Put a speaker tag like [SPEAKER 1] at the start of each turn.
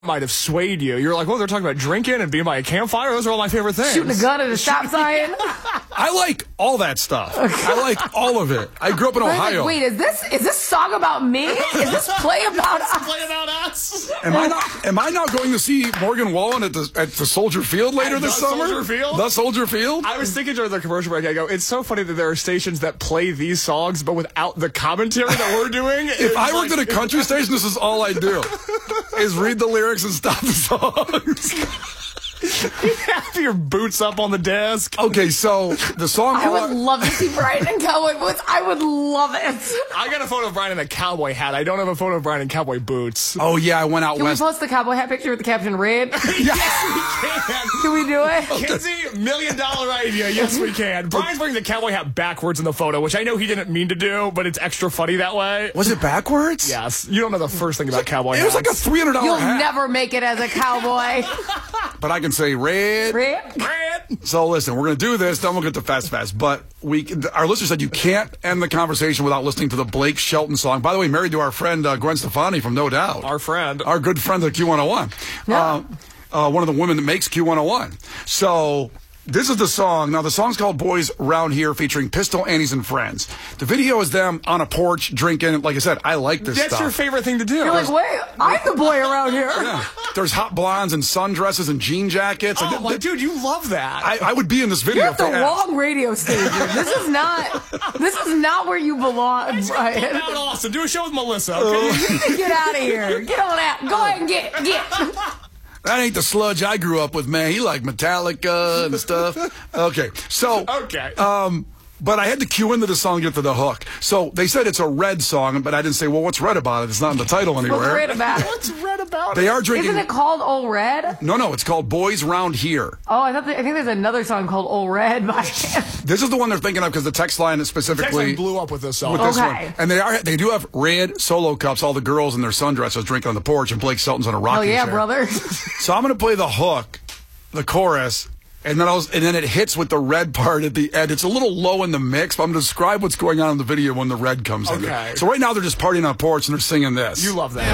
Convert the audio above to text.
[SPEAKER 1] might have swayed you. You're like, well, they're talking about drinking and being by a campfire. Those are all my favorite things.
[SPEAKER 2] Shooting a gun at a stop sign.
[SPEAKER 3] I like all that stuff. I like all of it. I grew up in Ohio.
[SPEAKER 2] Wait, is this song about me? Is this play about us?
[SPEAKER 1] Play about us.
[SPEAKER 3] Am I not going to see Morgan Wallen at the Soldier Field later this summer?
[SPEAKER 1] Soldier Field?
[SPEAKER 3] The Soldier Field?
[SPEAKER 1] I was thinking during the commercial break, I go, it's so funny that there are stations that play these songs, but without the commentary that we're doing.
[SPEAKER 3] If I worked at a country station, this is all I do, is read the lyrics and stop the songs.
[SPEAKER 1] You have your boots up on the desk.
[SPEAKER 3] Okay, so the song...
[SPEAKER 2] I would love to see Brian in cowboy boots. I would love it.
[SPEAKER 1] I got a photo of Brian in a cowboy hat. I don't have a photo of Brian in cowboy boots.
[SPEAKER 3] Oh, yeah, I went out
[SPEAKER 2] Can
[SPEAKER 3] west.
[SPEAKER 2] we post the cowboy hat picture with the caption red?
[SPEAKER 1] Yes, we can.
[SPEAKER 2] Can we do it?
[SPEAKER 1] Kinsey, $1 million idea. Yes, we can. Brian's wearing the cowboy hat backwards in the photo, which I know he didn't mean to do, but it's extra funny that way.
[SPEAKER 3] Was it backwards?
[SPEAKER 1] Yes. You don't know the first thing about cowboy hats.
[SPEAKER 3] It was like a $300
[SPEAKER 2] You'll
[SPEAKER 3] hat.
[SPEAKER 2] never make it as a cowboy.
[SPEAKER 3] But I can say red.
[SPEAKER 2] Red?
[SPEAKER 3] So listen, we're going to do this, then we'll get to Fast. But our listener said you can't end the conversation without listening to the Blake Shelton song. By the way, married to our friend Gwen Stefani from No Doubt.
[SPEAKER 1] Our friend.
[SPEAKER 3] Our good friend at Q101.
[SPEAKER 2] Yeah.
[SPEAKER 3] One of the women that makes Q101. So... this is the song. Now, the song's called Boys Round Here, featuring Pistol Annies and Friends. The video is them on a porch drinking. Like I said, I like this stuff.
[SPEAKER 1] That's your favorite thing to do.
[SPEAKER 2] You're like, wait, I'm the boy around here.
[SPEAKER 3] Yeah. There's hot blondes and sundresses and jean jackets.
[SPEAKER 1] Oh, my dude, you love that.
[SPEAKER 3] I would be in this video.
[SPEAKER 2] You're at the wrong radio station. This is not where you belong, Brian.
[SPEAKER 1] Get out, Austin. Do a show with Melissa, okay?
[SPEAKER 2] You need to get out of here. Get on out. Go ahead and get.
[SPEAKER 3] That ain't the sludge I grew up with, man. He liked Metallica and stuff. Okay, so...
[SPEAKER 1] okay.
[SPEAKER 3] But I had to cue into the song to get to the hook. So they said it's a red song, but I didn't say, well, what's red about it? It's not in the title anywhere.
[SPEAKER 2] What's red about it?
[SPEAKER 1] What's red about it?
[SPEAKER 3] They are drinking...
[SPEAKER 2] Isn't it called Old Red?
[SPEAKER 3] No, it's called Boys Round Here.
[SPEAKER 2] Oh, I think there's another song called Old Red by
[SPEAKER 3] This is the one they're thinking of because the text line is specifically...
[SPEAKER 1] Text line blew up with this song.
[SPEAKER 3] With this
[SPEAKER 2] Okay.
[SPEAKER 3] one. And they do have red solo cups, all the girls in their sundresses drinking on the porch, and Blake Shelton's on a rocking
[SPEAKER 2] Oh yeah,
[SPEAKER 3] chair.
[SPEAKER 2] brother.
[SPEAKER 3] So I'm going to play the hook, the chorus, and then it hits with the red part at the end. It's a little low in the mix, but I'm going to describe what's going on in the video when the red comes in.
[SPEAKER 1] Okay.
[SPEAKER 3] So right now they're just partying on a porch and they're singing this.
[SPEAKER 1] You love that.